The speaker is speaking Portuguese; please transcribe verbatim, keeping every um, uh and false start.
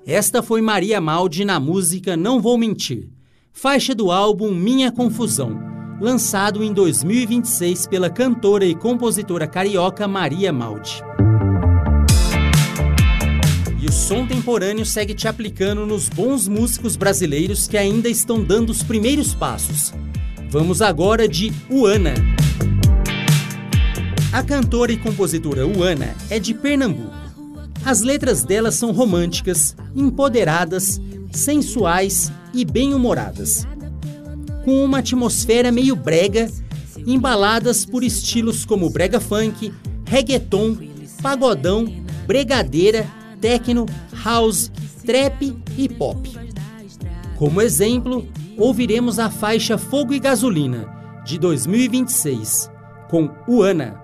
Esta foi Maria Maldi na música Não Vou Mentir, faixa do álbum Minha Confusão, lançado em dois mil e vinte e seis pela cantora e compositora carioca Maria Maldi. E o som temporâneo segue te aplicando nos bons músicos brasileiros que ainda estão dando os primeiros passos. Vamos agora de Uana. A cantora e compositora Uana é de Pernambuco. As letras dela são românticas, empoderadas, sensuais e bem-humoradas, com uma atmosfera meio brega, embaladas por estilos como brega funk, reggaeton, pagodão, bregadeira, techno, house, trap e pop. Como exemplo, ouviremos a faixa Fogo e Gasolina, de dois mil e vinte e seis, com Uana.